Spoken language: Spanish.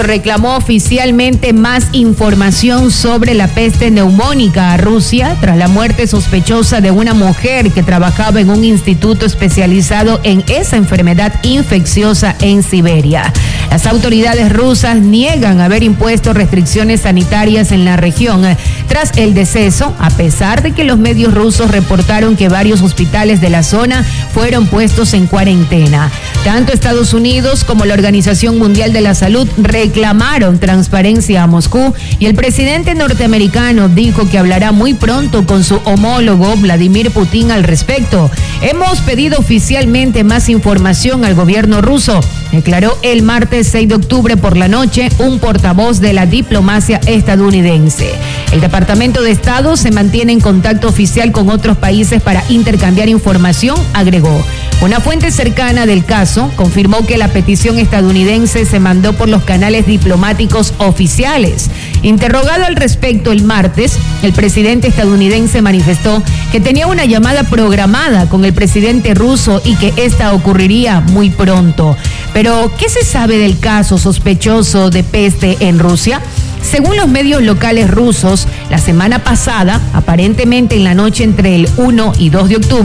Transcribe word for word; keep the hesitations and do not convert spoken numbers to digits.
Reclamó oficialmente más información sobre la peste neumónica a Rusia tras la muerte sospechosa de una mujer que trabajaba en un instituto especializado en esa enfermedad infecciosa en Siberia. Las autoridades rusas niegan haber impuesto restricciones sanitarias en la región tras el deceso, a pesar de que los medios rusos reportaron que varios hospitales de la zona fueron puestos en cuarentena. Tanto Estados Unidos como la Organización Mundial de la Salud reclamaron transparencia a Moscú y el presidente norteamericano dijo que hablará muy pronto con su homólogo Vladimir Putin al respecto. Hemos pedido oficialmente más información al gobierno ruso, declaró el martes seis de octubre por la noche un portavoz de la diplomacia estadounidense. El Departamento de Estado se mantiene en contacto oficial con otros países para intercambiar información, agregó. Una fuente cercana del caso confirmó que la petición estadounidense se mandó por los canales diplomáticos oficiales. Interrogado al respecto el martes, el presidente estadounidense manifestó que tenía una llamada programada con el presidente ruso y que esta ocurriría muy pronto. Pero, ¿qué se sabe del caso sospechoso de peste en Rusia? Según los medios locales rusos, la semana pasada, aparentemente en la noche entre el uno y dos de octubre,